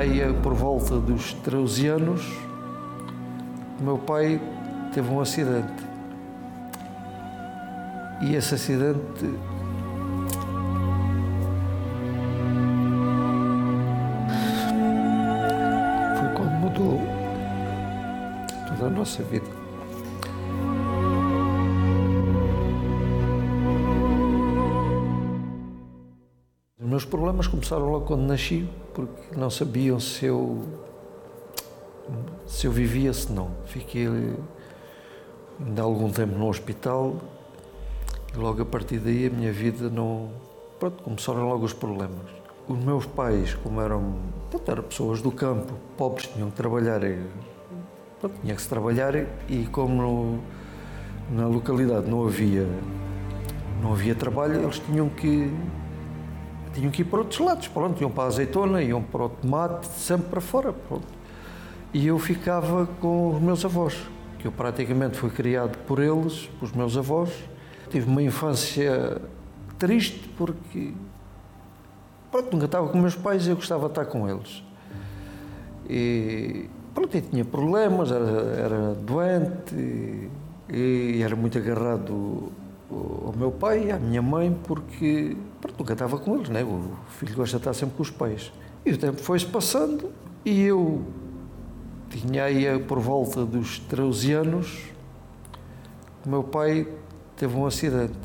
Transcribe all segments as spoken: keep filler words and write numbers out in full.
aí por volta dos treze anos, o meu pai teve um acidente. E esse acidente foi quando mudou toda a nossa vida. Os meus problemas começaram logo quando nasci, porque não sabiam se eu, se eu vivia, se não. Fiquei ainda algum tempo no hospital e logo a partir daí a minha vida não... Pronto, começaram logo os problemas. Os meus pais, como eram, pronto, eram pessoas do campo, pobres, tinham que trabalhar, pronto, tinha que se trabalhar e como no, na localidade não havia, não havia trabalho, eles tinham que... Tinham que ir para outros lados, pronto, iam para a azeitona, iam para o tomate, sempre para fora, pronto. E eu ficava com os meus avós, que eu praticamente fui criado por eles, pelos meus avós. Tive uma infância triste porque, pronto, nunca estava com meus pais e eu gostava de estar com eles. E, pronto, eu tinha problemas, era, era doente e, e era muito agarrado ao meu pai e à minha mãe porque, pronto, nunca estava com eles, né? O filho gosta de estar sempre com os pais. E o tempo foi-se passando e eu tinha aí por volta dos treze anos, o meu pai teve um acidente.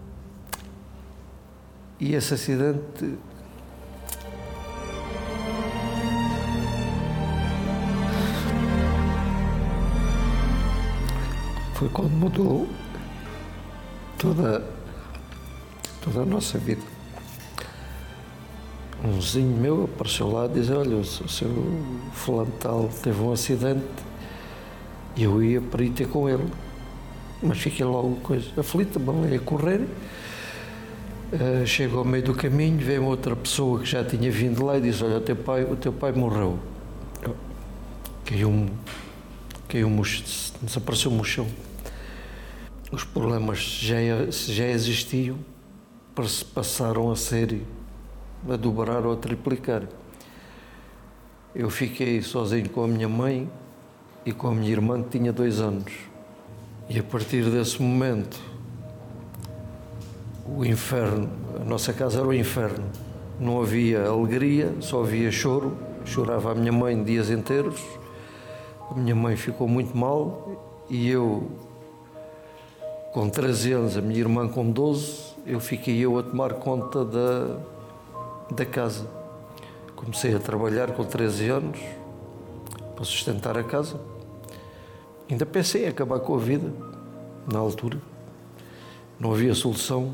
E esse acidente foi quando mudou toda, toda a nossa vida. Um vizinho meu apareceu lá e disse: olha, o seu fulano tal teve um acidente e eu ia para ir ter com ele. Mas fiquei logo coisa aflita, balei a correr. Uh, chego ao meio do caminho, veio outra pessoa que já tinha vindo lá e disse: olha, o teu pai, o teu pai morreu. Caiu-me, caiu-me, desapareceu-me o chão. Os problemas já, já existiam, passaram a ser, a dobrar ou a triplicar. Eu fiquei sozinho com a minha mãe e com a minha irmã, que tinha dois anos. E a partir desse momento, o inferno, a nossa casa era o inferno. Não havia alegria, só havia choro. Chorava a minha mãe dias inteiros. A minha mãe ficou muito mal e eu, com treze anos, a minha irmã com doze, eu fiquei eu a tomar conta da, da casa. Comecei a trabalhar com treze anos para sustentar a casa. Ainda pensei em acabar com a vida, na altura. Não havia solução.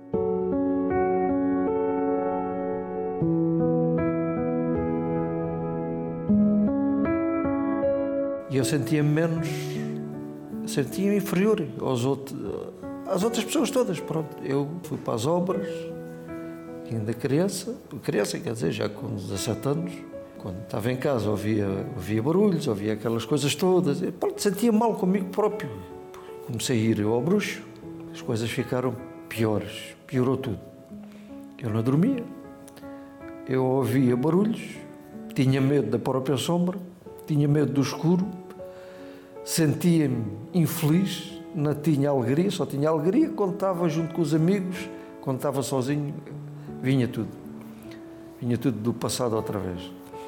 E eu sentia-me menos, sentia-me inferior aos outros, às outras pessoas todas. Pronto, eu fui para as obras, ainda criança, criança quer dizer, já com dezassete anos, quando estava em casa ouvia, ouvia barulhos, ouvia aquelas coisas todas, e, pronto, sentia mal comigo próprio. Comecei a ir ao bruxo, as coisas ficaram piores, piorou tudo. Eu não dormia, eu ouvia barulhos, tinha medo da própria sombra, tinha medo do escuro, sentia-me infeliz, não tinha alegria, só tinha alegria quando estava junto com os amigos, quando estava sozinho, vinha tudo, vinha tudo do passado outra vez.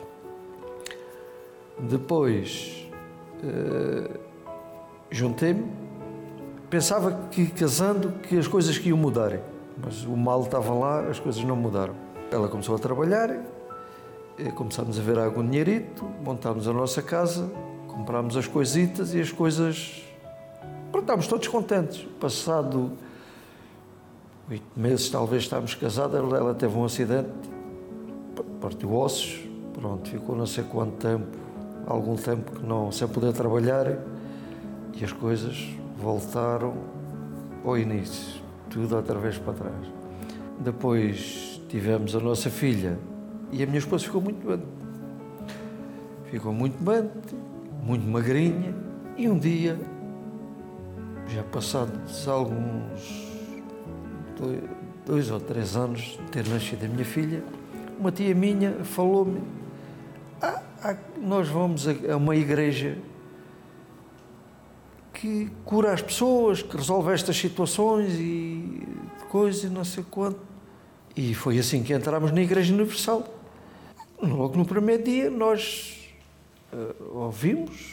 Depois, uh, juntei-me, pensava que casando que as coisas que iam mudar, mas o mal estava lá, as coisas não mudaram. Ela começou a trabalhar, começámos a ver algum dinheirito, montámos a nossa casa, comprámos as coisitas e as coisas... Pronto, estávamos todos contentes. Passado oito meses, talvez, estávamos casados, ela, ela teve um acidente, partiu ossos, pronto, ficou não sei quanto tempo, algum tempo que não, sem poder trabalhar, e as coisas voltaram ao início, tudo outra vez para trás. Depois tivemos a nossa filha e a minha esposa ficou muito doente. Ficou muito doente, muito magrinha, e um dia, já passados alguns dois, dois ou três anos de ter nascido a minha filha, uma tia minha falou-me: ah, há, nós vamos a, a uma igreja que cura as pessoas, que resolve estas situações e coisas e não sei quanto. E foi assim que entramos na Igreja Universal. Logo no primeiro dia nós uh, ouvimos,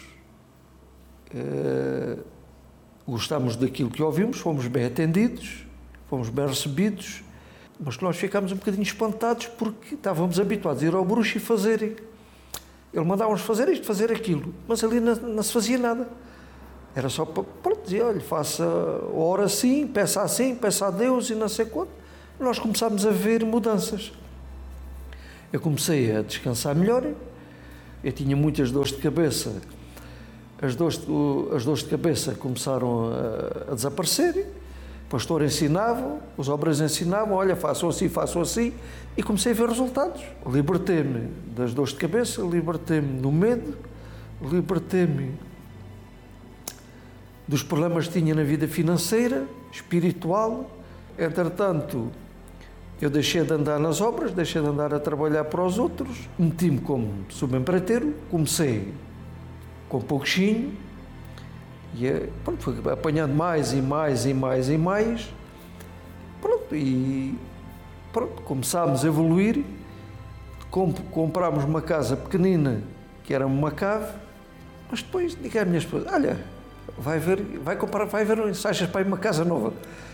uh, gostámos daquilo que ouvimos, fomos bem atendidos, fomos bem recebidos, mas nós ficámos um bocadinho espantados porque estávamos habituados a ir ao bruxo e fazer. Ele mandava-nos fazer isto, fazer aquilo, mas ali não, não se fazia nada. Era só para, para dizer, olha, faça, ora assim, peça assim, peça a Deus e não sei quanto. Nós começámos a ver mudanças. Eu comecei a descansar melhor, eu tinha muitas dores de cabeça, as dores, as dores de cabeça começaram a, a desaparecer, o pastor ensinava, os obreiros ensinavam, olha, façam assim, façam assim, e comecei a ver resultados. Libertei-me das dores de cabeça, libertei-me do medo, libertei-me dos problemas que tinha na vida financeira, espiritual. Entretanto, eu deixei de andar nas obras, deixei de andar a trabalhar para os outros, meti-me como subempreiteiro, comecei com pouquinho, e pronto, fui apanhando mais e mais e mais e mais, pronto, e pronto, começámos a evoluir, comp comprámos uma casa pequenina, que era uma cave, mas depois digo à minha esposa, olha, vai ver, vai comprar, vai ver ensaios para ir uma casa nova.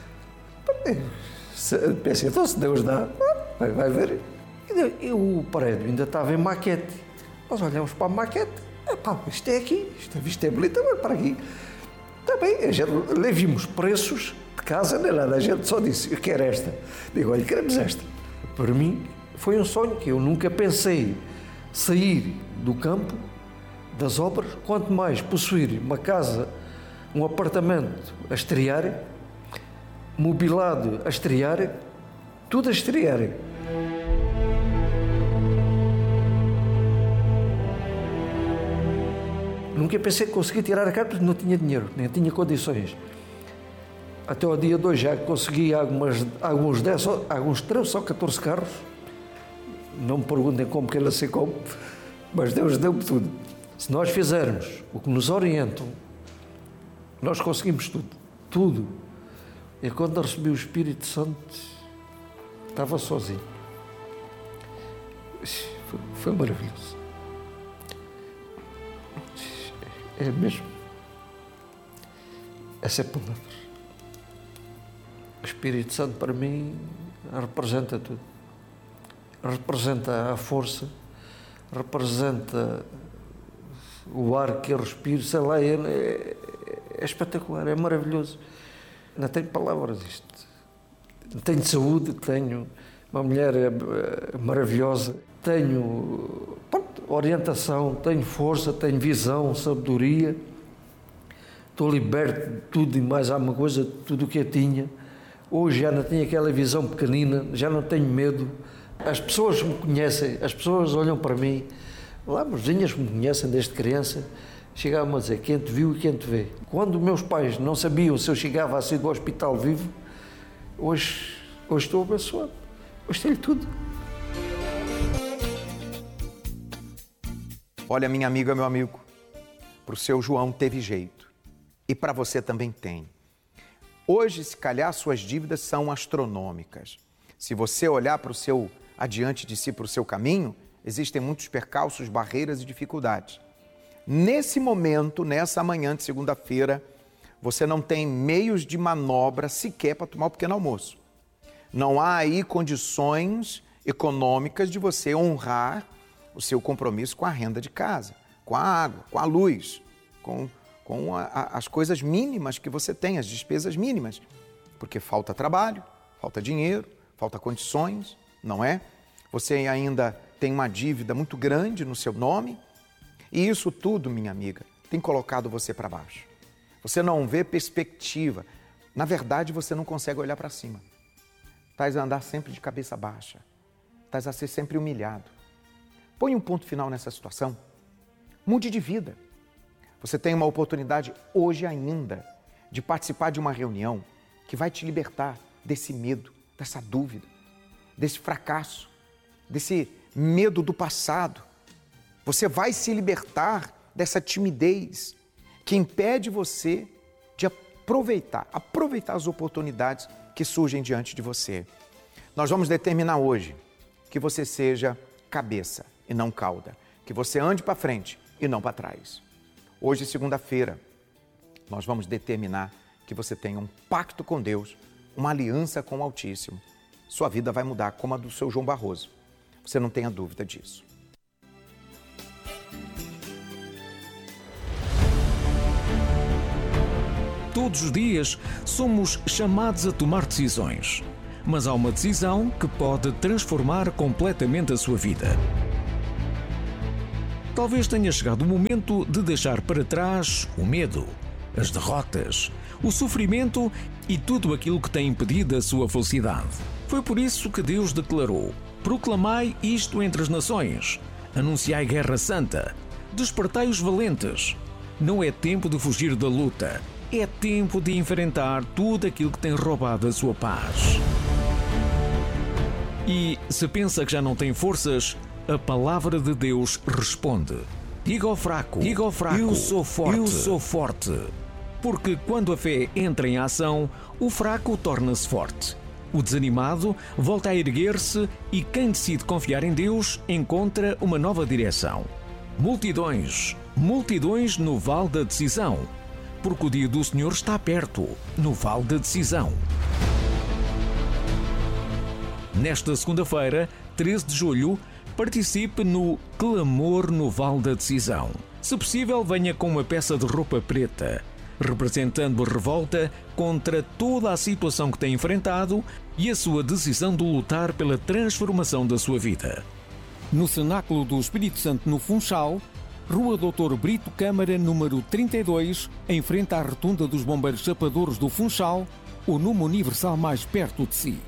Pensei, então se Deus dá, vai, vai ver. E o prédio ainda estava em maquete. Nós olhamos para a maquete, epá, isto é aqui, isto, isto é bonito, mas para aqui. Está bem, a gente, lá vimos preços de casa, não é nada, a gente só disse, eu quero esta. Digo, olha, queremos esta. Para mim foi um sonho que eu nunca pensei sair do campo, das obras, quanto mais possuir uma casa, um apartamento a estrear, mobilado a estrear, tudo a estrear. Nunca pensei que conseguia tirar a casa porque não tinha dinheiro, nem tinha condições. Até ao dia de hoje já consegui algumas, alguns dez, alguns treze ou catorze carros. Não me perguntem como que ele se como, mas Deus deu-me tudo. Se nós fizermos o que nos orientam, nós conseguimos tudo, tudo. E quando eu recebi o Espírito Santo, estava sozinho. Foi, foi maravilhoso. É mesmo. Essa é a palavra. O Espírito Santo para mim representa tudo. Representa a força, representa o ar que eu respiro, sei lá, é, é, é espetacular, é maravilhoso. Não tenho palavras isto. Tenho saúde, tenho uma mulher maravilhosa, tenho pronto, orientação, tenho força, tenho visão, sabedoria. Estou liberto de tudo e mais alguma coisa, tudo o que eu tinha. Hoje já não tenho aquela visão pequenina, já não tenho medo. As pessoas me conhecem, as pessoas olham para mim. Lá, meus vizinhos me conhecem desde criança. Chegavam a dizer, quem te viu e quem te vê. Quando meus pais não sabiam se eu chegava a sair do hospital vivo, hoje, hoje estou abençoado. Hoje tenho tudo. Olha, minha amiga, meu amigo, para o seu João teve jeito. E para você também tem. Hoje, se calhar, suas dívidas são astronômicas. Se você olhar para o seu, adiante de si, para o seu caminho, existem muitos percalços, barreiras e dificuldades. Nesse momento, nessa manhã de segunda-feira, você não tem meios de manobra sequer para tomar o pequeno almoço. Não há aí condições econômicas de você honrar o seu compromisso com a renda de casa, com a água, com a luz, com, com a, a, as coisas mínimas que você tem, as despesas mínimas. Porque falta trabalho, falta dinheiro, falta condições, não é? Você ainda tem uma dívida muito grande no seu nome. E isso tudo, minha amiga, tem colocado você para baixo. Você não vê perspectiva. Na verdade, você não consegue olhar para cima. Estás a andar sempre de cabeça baixa. Estás a ser sempre humilhado. Põe um ponto final nessa situação. Mude de vida. Você tem uma oportunidade hoje ainda de participar de uma reunião que vai te libertar desse medo, dessa dúvida, desse fracasso, desse medo do passado. Você vai se libertar dessa timidez que impede você de aproveitar, aproveitar as oportunidades que surgem diante de você. Nós vamos determinar hoje que você seja cabeça e não cauda, que você ande para frente e não para trás. Hoje, segunda-feira, nós vamos determinar que você tenha um pacto com Deus, uma aliança com o Altíssimo. Sua vida vai mudar como a do seu João Barroso. Você não tenha dúvida disso. Todos os dias somos chamados a tomar decisões, mas há uma decisão que pode transformar completamente a sua vida. Talvez tenha chegado o momento de deixar para trás o medo, as derrotas, o sofrimento e tudo aquilo que tem impedido a sua felicidade. Foi por isso que Deus declarou: proclamai isto entre as nações, anunciai guerra santa, despertai os valentes. Não é tempo de fugir da luta, é tempo de enfrentar tudo aquilo que tem roubado a sua paz. E se pensa que já não tem forças, a palavra de Deus responde: diga ao fraco, diga ao fraco, eu sou forte, eu sou forte. Porque quando a fé entra em ação, o fraco torna-se forte. O desanimado volta a erguer-se e quem decide confiar em Deus encontra uma nova direção. Multidões, multidões no vale da decisão, porque o dia do Senhor está perto, no vale da decisão. Nesta segunda-feira, treze de julho, participe no Clamor no Vale da Decisão. Se possível, venha com uma peça de roupa preta, representando a revolta contra toda a situação que tem enfrentado e a sua decisão de lutar pela transformação da sua vida. No Cenáculo do Espírito Santo, no Funchal, Rua doutor Brito Câmara, número trinta e dois, em frente à Rotunda dos Bombeiros Chapadores do Funchal, o número universal mais perto de si.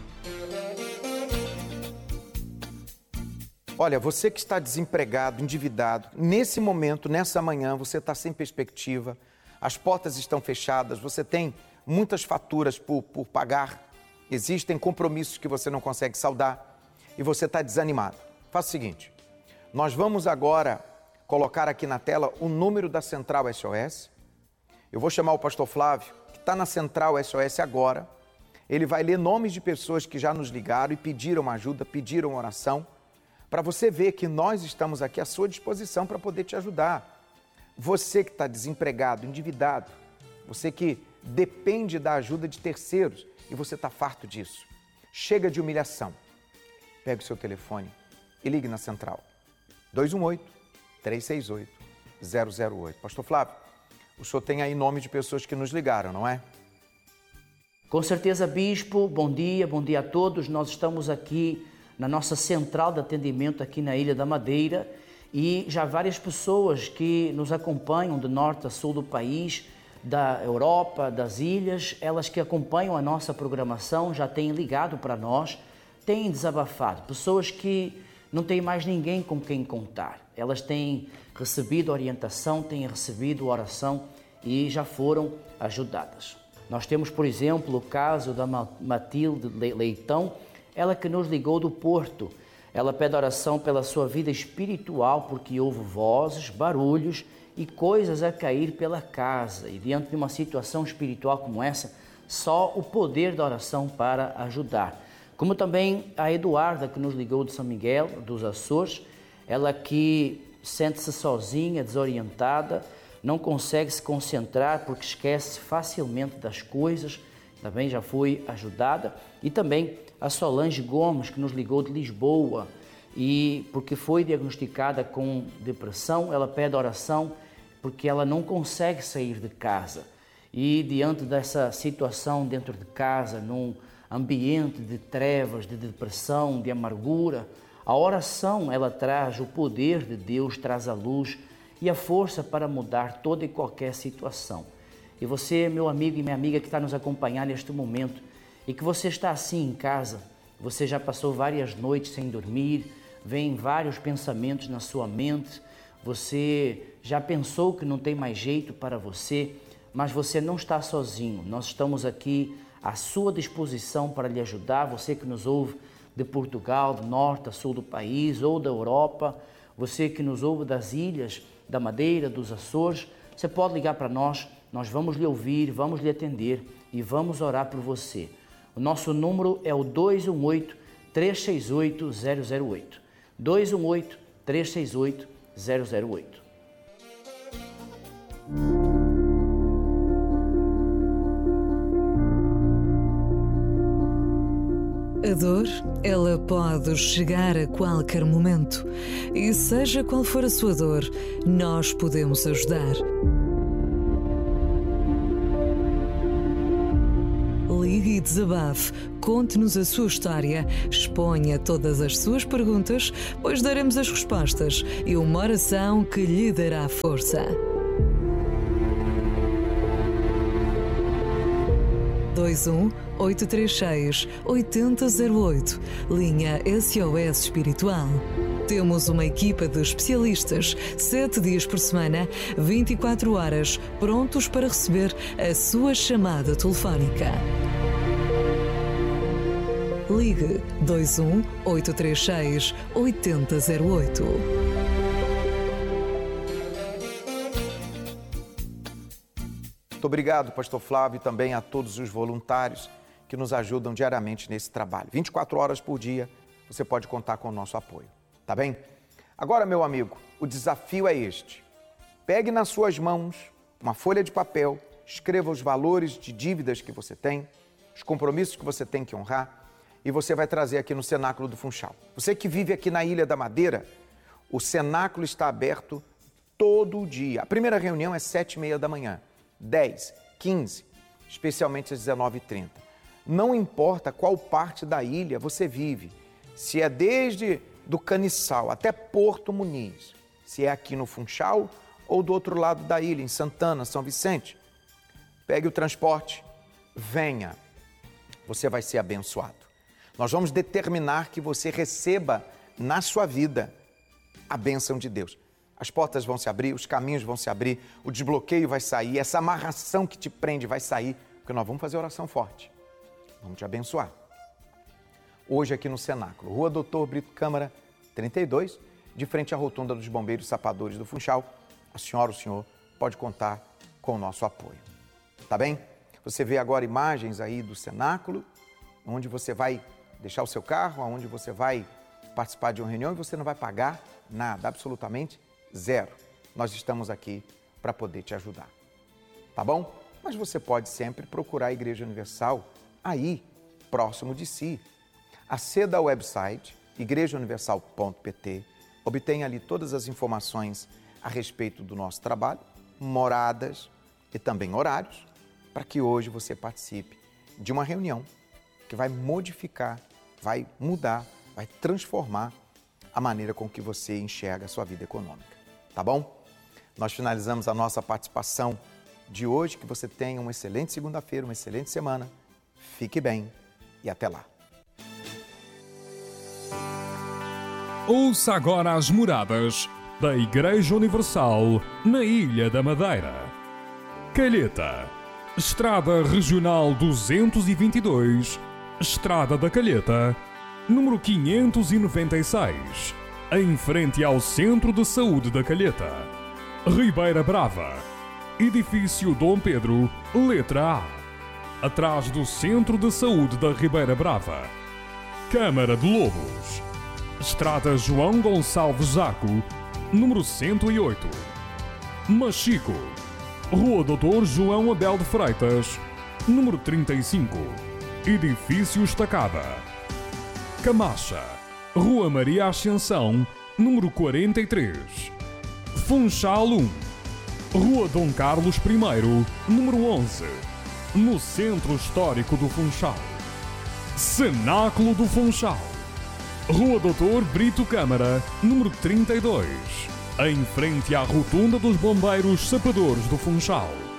Olha, você que está desempregado, endividado, nesse momento, nessa manhã, você está sem perspectiva, as portas estão fechadas, você tem muitas faturas por, por pagar, existem compromissos que você não consegue saldar e você está desanimado. Faça o seguinte, nós vamos agora colocar aqui na tela o número da Central S O S. Eu vou chamar o pastor Flávio, que está na Central S O S agora. Ele vai ler nomes de pessoas que já nos ligaram e pediram ajuda, pediram oração, para você ver que nós estamos aqui à sua disposição para poder te ajudar. Você que está desempregado, endividado, você que depende da ajuda de terceiros e você está farto disso. Chega de humilhação. Pegue o seu telefone e ligue na Central. dois um oito, três seis oito, zero zero oito. Pastor Flávio, o senhor tem aí nome de pessoas que nos ligaram, não é? Com certeza, Bispo. Bom dia, bom dia a todos. Nós estamos aqui na nossa central de atendimento aqui na Ilha da Madeira e já várias pessoas que nos acompanham de norte a sul do país, da Europa, das ilhas, elas que acompanham a nossa programação já têm ligado para nós, têm desabafado. Pessoas que não têm mais ninguém com quem contar. Elas têm recebido orientação, têm recebido oração e já foram ajudadas. Nós temos, por exemplo, o caso da Matilde Leitão, ela que nos ligou do Porto. Ela pede oração pela sua vida espiritual, porque houve vozes, barulhos e coisas a cair pela casa. E diante de uma situação espiritual como essa, só o poder da oração para ajudar. Como também a Eduarda, que nos ligou de São Miguel, dos Açores, ela que sente-se sozinha, desorientada, não consegue se concentrar porque esquece facilmente das coisas, também já foi ajudada. E também a Solange Gomes, que nos ligou de Lisboa, e porque foi diagnosticada com depressão, ela pede oração porque ela não consegue sair de casa. E diante dessa situação dentro de casa, num ambiente de trevas, de depressão, de amargura, a oração ela traz o poder de Deus, traz a luz e a força para mudar toda e qualquer situação. E você, meu amigo e minha amiga que está nos acompanhando neste momento, e que você está assim em casa, você já passou várias noites sem dormir, vem vários pensamentos na sua mente, você já pensou que não tem mais jeito para você, mas você não está sozinho. Nós estamos aqui à sua disposição para lhe ajudar, você que nos ouve de Portugal, do norte a sul do país ou da Europa, Você que nos ouve das ilhas, da Madeira, dos Açores, você pode ligar para nós, nós vamos lhe ouvir, vamos lhe atender e vamos orar por você. O nosso número é o dois um oito, três seis oito, zero zero oito. dois um oito, três seis oito, zero zero oito. A dor, ela pode chegar a qualquer momento. E seja qual for a sua dor, nós podemos ajudar. Ligue e desabafe, conte-nos a sua história, exponha todas as suas perguntas, pois daremos as respostas e uma oração que lhe dará força. dois um oito três seis, oito zero zero oito, linha S O S Espiritual. Temos uma equipa de especialistas, sete dias por semana, vinte e quatro horas, prontos para receber a sua chamada telefónica. Ligue dois um oito três seis, oito zero zero oito. Muito obrigado, pastor Flávio, e também a todos os voluntários que nos ajudam diariamente nesse trabalho. vinte e quatro horas por dia, você pode contar com o nosso apoio, tá bem? Agora, meu amigo, o desafio é este. Pegue nas suas mãos uma folha de papel, escreva os valores de dívidas que você tem, os compromissos que você tem que honrar, e você vai trazer aqui no Cenáculo do Funchal. Você que vive aqui na Ilha da Madeira, o Cenáculo está aberto todo dia. A primeira reunião é sete e meia da manhã. dez, quinze, especialmente às dezenove e trinta. Não importa qual parte da ilha você vive, se é desde do Caniçal até Porto Muniz, se é aqui no Funchal ou do outro lado da ilha, em Santana, São Vicente. Pegue o transporte, venha, você vai ser abençoado. Nós vamos determinar que você receba na sua vida a bênção de Deus. As portas vão se abrir, os caminhos vão se abrir, o desbloqueio vai sair, essa amarração que te prende vai sair, porque nós vamos fazer oração forte. Vamos te abençoar. Hoje aqui no Cenáculo, Rua Doutor Brito Câmara, trinta e dois, de frente à rotunda dos Bombeiros Sapadores do Funchal, a senhora, o senhor, pode contar com o nosso apoio. Tá bem? Você vê agora imagens aí do Cenáculo, onde você vai deixar o seu carro, onde você vai participar de uma reunião e você não vai pagar nada, absolutamente zero. Nós estamos aqui para poder te ajudar, tá bom? Mas você pode sempre procurar a Igreja Universal aí, próximo de si. Aceda ao website igreja universal ponto p t, obtenha ali todas as informações a respeito do nosso trabalho, moradas e também horários, para que hoje você participe de uma reunião que vai modificar, vai mudar, vai transformar a maneira com que você enxerga a sua vida econômica. Tá bom? Nós finalizamos a nossa participação de hoje. Que você tenha uma excelente segunda-feira, uma excelente semana. Fique bem e até lá. Ouça agora as moradas da Igreja Universal na Ilha da Madeira. Calheta, Estrada Regional duzentos e vinte e dois, Estrada da Calheta, número quinhentos e noventa e seis, em frente ao Centro de Saúde da Calheta. Ribeira Brava, Edifício Dom Pedro, letra A, atrás do Centro de Saúde da Ribeira Brava. Câmara de Lobos, Estrada João Gonçalves Zaco, número cento e oito. Machico, Rua Doutor João Abel de Freitas, número trinta e cinco, Edifício Estacada. Camacha, Rua Maria Ascensão, número quarenta e três. Funchal um, Rua Dom Carlos I, número onze, no Centro Histórico do Funchal. Cenáculo do Funchal, Rua Doutor Brito Câmara, número trinta e dois, em frente à rotunda dos Bombeiros Sapadores do Funchal.